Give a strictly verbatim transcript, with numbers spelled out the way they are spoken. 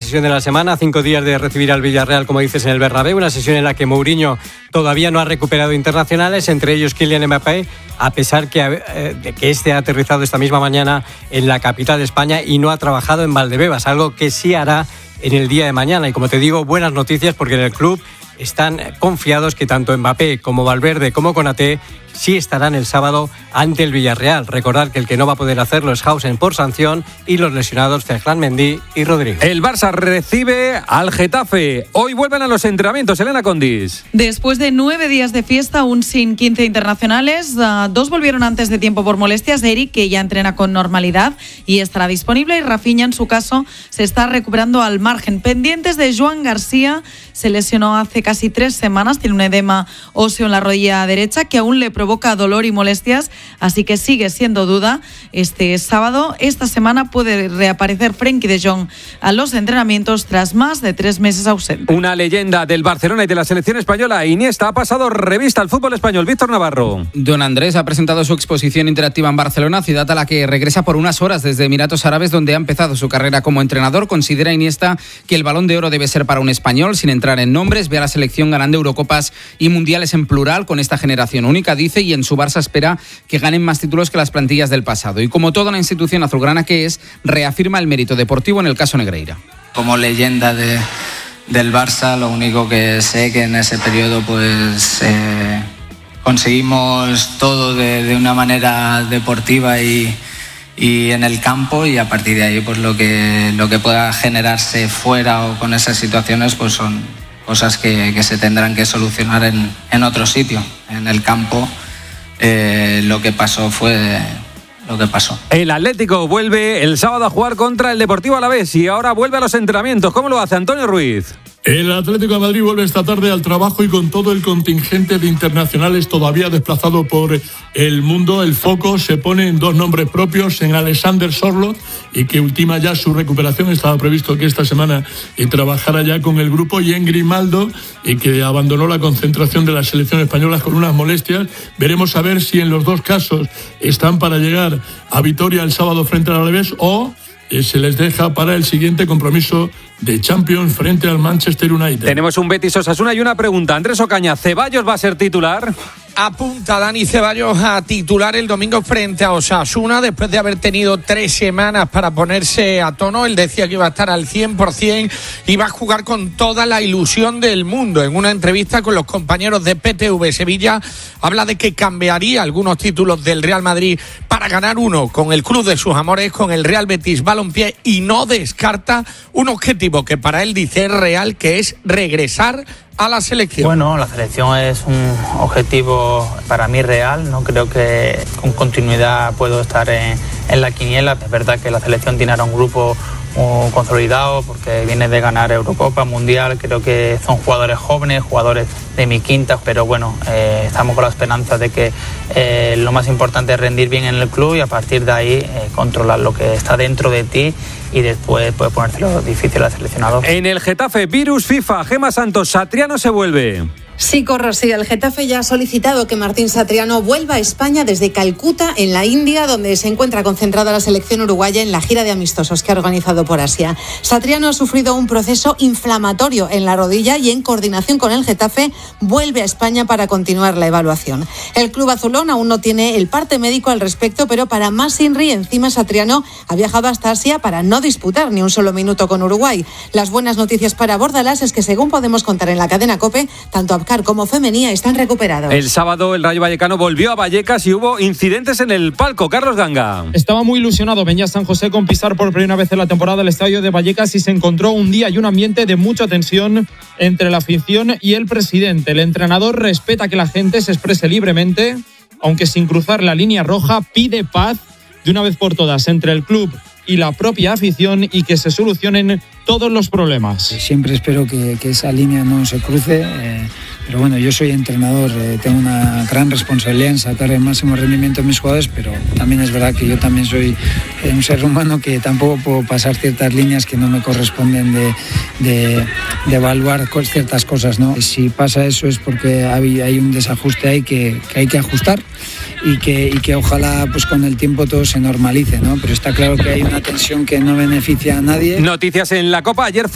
sesión de la semana, cinco días de recibir al Villarreal, como dices, en el Bernabéu, una sesión en la que Mourinho todavía no ha recuperado internacionales, entre ellos Kylian Mbappé, a pesar que, eh, de que este ha aterrizado esta misma mañana en la capital de España y no ha trabajado en Valdebebas, algo que sí hará en el día de mañana. Y como te digo, buenas noticias porque en el club están confiados que tanto Mbappé como Valverde como Konaté sí estarán el sábado ante el Villarreal. Recordad que el que no va a poder hacerlo es Hausen por sanción y los lesionados Ferland Mendy y Rodríguez. El Barça recibe al Getafe. Hoy vuelven a los entrenamientos, Elena Condis. Después de nueve días de fiesta, aún sin quince internacionales, uh, dos volvieron antes de tiempo por molestias. Eric, que ya entrena con normalidad y estará disponible, y Rafinha, en su caso, se está recuperando al margen. Pendientes de Joan García, se lesionó hace casi tres semanas, tiene un edema óseo en la rodilla derecha que aún le provoca dolor y molestias, así que sigue siendo duda. Este sábado, esta semana, puede reaparecer Frenkie de Jong a los entrenamientos tras más de tres meses ausente. Una leyenda del Barcelona y de la selección española, Iniesta, ha pasado revista al fútbol español. Víctor Navarro. Don Andrés ha presentado su exposición interactiva en Barcelona, ciudad a la que regresa por unas horas desde Emiratos Árabes, donde ha empezado su carrera como entrenador. Considera Iniesta que el Balón de Oro debe ser para un español, sin entrar en nombres. Ve a la selección ganando Eurocopas y Mundiales en plural con esta generación única, dice, y en su Barça espera que ganen más títulos que las plantillas del pasado. Y como toda una institución azulgrana que es, reafirma el mérito deportivo en el caso Negreira. Como leyenda de, del Barça, lo único que sé que en ese periodo pues eh, conseguimos todo de, de una manera deportiva y, y en el campo, y a partir de ahí pues lo que, lo que pueda generarse fuera o con esas situaciones pues son cosas que, que se tendrán que solucionar en, en otro sitio. En el campo eh, lo que pasó fue lo que pasó. El Atlético vuelve el sábado a jugar contra el Deportivo Alavés y ahora vuelve a los entrenamientos. ¿Cómo lo hace Antonio Ruiz? El Atlético de Madrid vuelve esta tarde al trabajo y con todo el contingente de internacionales todavía desplazado por el mundo. El foco se pone en dos nombres propios, en Alexander Sørloth, y que ultima ya su recuperación. Estaba previsto que esta semana y trabajara ya con el grupo, y en Grimaldo, y que abandonó la concentración de la selección española con unas molestias. Veremos a ver si en los dos casos están para llegar a Vitoria el sábado frente al Alavés o se les deja para el siguiente compromiso de Champions frente al Manchester United. Tenemos un Betis Osasuna y una pregunta. Andrés Ocaña, ¿Ceballos va a ser titular? Apunta Dani Ceballos a titular el domingo frente a Osasuna, después de haber tenido tres semanas para ponerse a tono. Él decía que iba a estar al cien por ciento y va a jugar con toda la ilusión del mundo. En una entrevista con los compañeros de P T V Sevilla, habla de que cambiaría algunos títulos del Real Madrid para ganar uno con el club de sus amores, con el Real Betis Balompié, y no descarta un objetivo que para él dice es real, que es regresar a la selección. Bueno, la selección es un objetivo para mí real. No creo que con continuidad puedo estar en, en la quiniela. Es verdad que la selección tiene ahora un grupo uh, consolidado porque viene de ganar Eurocopa, Mundial. Creo que son jugadores jóvenes, jugadores de mi quinta, pero bueno, eh, estamos con la esperanza de que eh, lo más importante es rendir bien en el club y a partir de ahí eh, controlar lo que está dentro de ti, y después puede ponértelo difícil al seleccionador. En el Getafe, virus FIFA, Gemma Santos, Satriano se vuelve. Sí, corro, sí. El Getafe ya ha solicitado que Martín Satriano vuelva a España desde Calcuta, en la India, donde se encuentra concentrada la selección uruguaya en la gira de amistosos que ha organizado por Asia. Satriano ha sufrido un proceso inflamatorio en la rodilla y, en coordinación con el Getafe, vuelve a España para continuar la evaluación. El club azulón aún no tiene el parte médico al respecto, pero para más Inri, encima Satriano ha viajado hasta Asia para no disputar ni un solo minuto con Uruguay. Las buenas noticias para Bordalás es que, según podemos contar en la cadena COPE, tanto Abkar como Femenía están recuperados. El sábado el Rayo Vallecano volvió a Vallecas y hubo incidentes en el palco. Carlos Ganga. Estaba muy ilusionado Beñat San José con pisar por primera vez en la temporada el estadio de Vallecas y se encontró un día y un ambiente de mucha tensión entre la afición y el presidente. El entrenador respeta que la gente se exprese libremente, aunque sin cruzar la línea roja. Pide paz de una vez por todas entre el club y la propia afición y que se solucionen todos los problemas. Siempre espero que, que esa línea no se cruce, eh, pero bueno, yo soy entrenador, eh, tengo una gran responsabilidad en sacar el máximo rendimiento de mis jugadores, pero también es verdad que yo también soy eh, un ser humano que tampoco puedo pasar ciertas líneas que no me corresponden de, de, de evaluar ciertas cosas, ¿no? Si pasa eso es porque hay, hay un desajuste ahí que, que hay que ajustar y que, y que ojalá pues con el tiempo todo se normalice, ¿no? Pero está claro que hay una tensión que no beneficia a nadie. Noticias en la Copa. Ayer fue